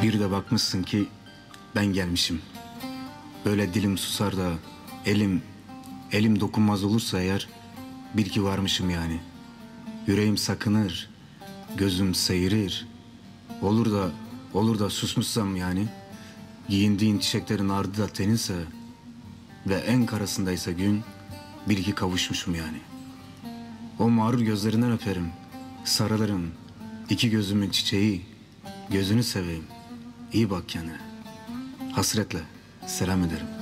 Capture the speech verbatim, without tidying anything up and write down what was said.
Bir de bakmışsın ki ben gelmişim. Böyle dilim susar da elim, elim dokunmaz olursa eğer bil ki varmışım yani. Yüreğim sakınır, gözüm seyirir. Olur da, olur da susmuşsam yani. Giyindiğin çiçeklerin ardı da teninse ve en karasındaysa gün, bil ki kavuşmuşum yani. O mağrur gözlerinden öperim, sarılırım. İki gözümün çiçeği, gözünü seveyim. İyi bak kendine. Hasretle selam ederim.